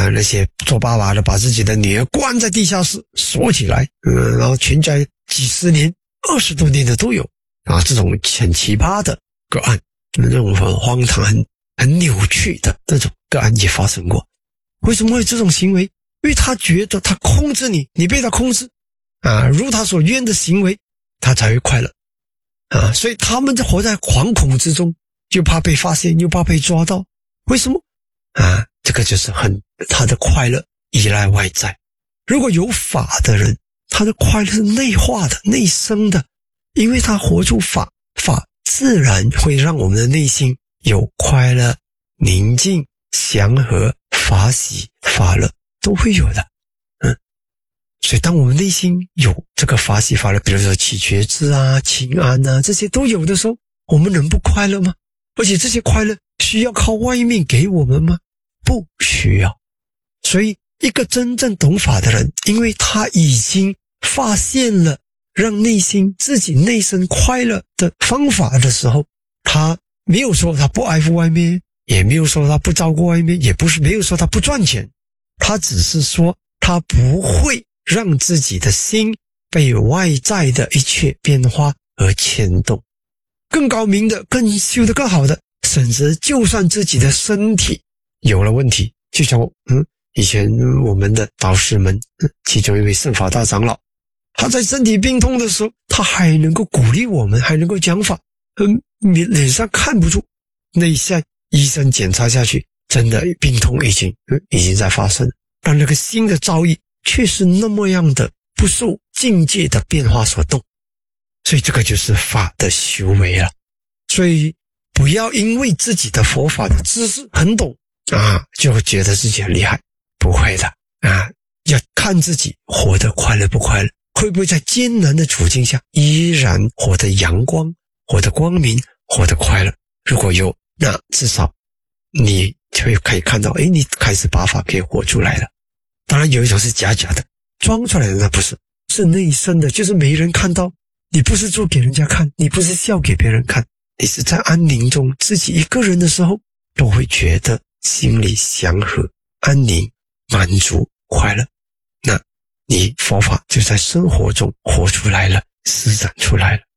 那些做爸爸的把自己的女儿关在地下室锁起来，然后全家几十年、20多年的都有啊，这种很奇葩的个案，那种很荒唐、很扭曲的这种个案也发生过。为什么会有这种行为？因为他觉得他控制你，你被他控制啊，如他所愿的行为，他才会快乐啊。所以他们就活在惶恐之中，又怕被发现，又怕被抓到。为什么啊？这个就是他的快乐依赖外在。如果有法的人，他的快乐是内化的、内生的，因为他活出法自然会让我们的内心有快乐、宁静、祥和、法喜、法乐，都会有的。所以当我们内心有这个法喜法乐，比如说起觉知啊、清安啊，这些都有的时候，我们能不快乐吗？而且这些快乐需要靠外面给我们吗？不需要。所以一个真正懂法的人，因为他已经发现了让内心自己内生快乐的方法的时候，他没有说他不爱护外面，也没有说他不照顾外面，也没有说他不赚钱，他只是说他不会让自己的心被外在的一切变化而牵动。更高明的、更修得更好的，甚至就算自己的身体有了问题，就像以前我们的导师们，其中一位圣法大长老，他在身体病痛的时候，他还能够鼓励我们，还能够讲法，脸上看不住，内在医生检查下去，真的病痛已经在发生，但那个心的造诣却是那么样的不受境界的变化所动。所以这个就是法的修为了。所以不要因为自己的佛法的知识很懂啊，就觉得自己很厉害，不会的啊，要看自己活得快乐不快乐，会不会在艰难的处境下依然活得阳光、活得光明、活得快乐。如果有，那至少你就可以看到，你开始把法给活出来了。当然有一种是假的装出来的，那不是，是内生的，就是没人看到。你不是做给人家看，你不是笑给别人看，你是在安宁中自己一个人的时候，都会觉得心里祥和、安宁、满足、快乐。那你佛法就在生活中活出来了，施展出来了。